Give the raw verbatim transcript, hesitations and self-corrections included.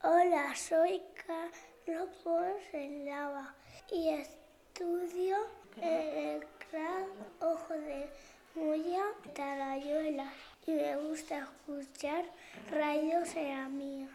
Hola, soy Carlos Pons y estudio en el C R A Ojo de Molla, Talayuela, y me gusta escuchar Radio Serranía.